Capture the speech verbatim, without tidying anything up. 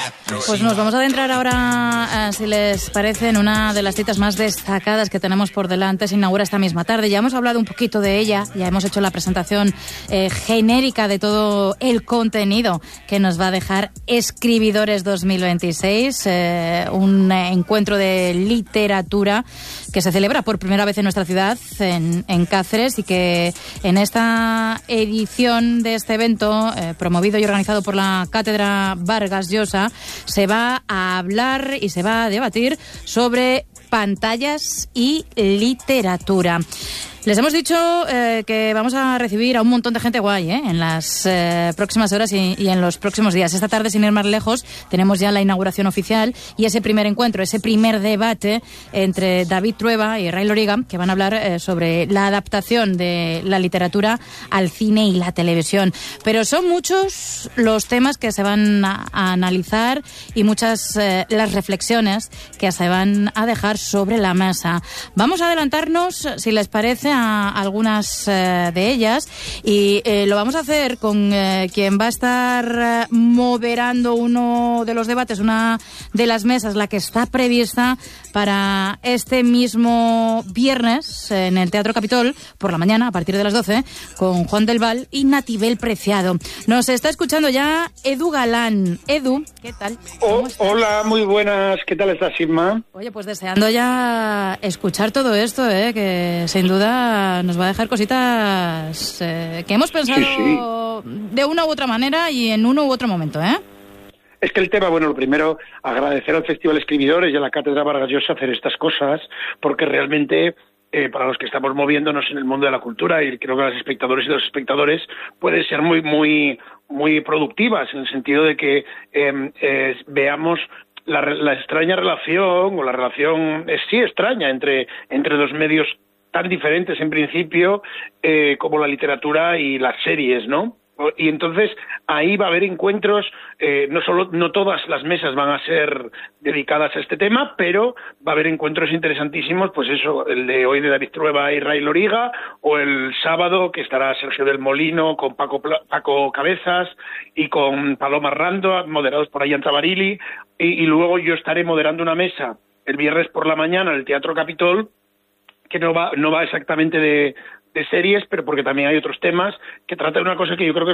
Pues nos vamos a adentrar ahora, eh, si les parece, en una de las citas más destacadas que tenemos por delante. Se inaugura esta misma tarde. Ya hemos hablado un poquito de ella, ya hemos hecho la presentación eh, genérica de todo el contenido que nos va a dejar Escribidores dos mil veintiséis, eh, un eh, encuentro de literatura que se celebra por primera vez en nuestra ciudad, en, en Cáceres, y que en esta edición de este evento, eh, promovido y organizado por la Cátedra Vargas Llosa, se va a hablar y se va a debatir sobre pantallas y literatura. Les hemos dicho eh, que vamos a recibir a un montón de gente guay ¿eh? en las eh, próximas horas y, y en los próximos días. Esta tarde, sin ir más lejos, tenemos ya la inauguración oficial y ese primer encuentro, ese primer debate entre David Trueba y Ray Loriga, que van a hablar eh, sobre la adaptación de la literatura al cine y la televisión. Pero son muchos los temas que se van a, a analizar y muchas eh, las reflexiones que se van a dejar sobre la mesa. Vamos a adelantarnos, si les parece, a algunas eh, de ellas y eh, lo vamos a hacer con eh, quien va a estar eh, moderando uno de los debates, una de las mesas, la que está prevista para este mismo viernes en el Teatro Capitol por la mañana a partir de las doce, con Juan del Val y Natibel Preciado. Nos está escuchando ya Edu Galán. Edu, ¿qué tal? Oh, hola, muy buenas. ¿Qué tal estás, Inma? Oye, pues deseando ya escuchar todo esto, ¿eh? Que sin duda nos va a dejar cositas eh, que hemos pensado sí, sí. de una u otra manera y en uno u otro momento, ¿eh? Es que el tema, bueno, lo primero, agradecer al Festival Escribidores y a la Cátedra Vargas Llosa hacer estas cosas, porque realmente, eh, para los que estamos moviéndonos en el mundo de la cultura, y creo que los espectadores y los espectadores, pueden ser muy, muy, muy productivas, en el sentido de que eh, eh, veamos la, la extraña relación, o la relación, eh, sí extraña, entre, entre dos medios tan diferentes en principio eh, como la literatura y las series, ¿no? Y entonces ahí va a haber encuentros, eh, no solo no todas las mesas van a ser dedicadas a este tema, pero va a haber encuentros interesantísimos, pues eso, el de hoy de David Trueba y Ray Loriga, o el sábado que estará Sergio del Molino con Paco, Paco Cabezas y con Paloma Rando, moderados por Ayanta Barili, y, y luego yo estaré moderando una mesa el viernes por la mañana en el Teatro Capitol, que no va no va exactamente de, de series, pero porque también hay otros temas que tratan de una cosa que yo creo que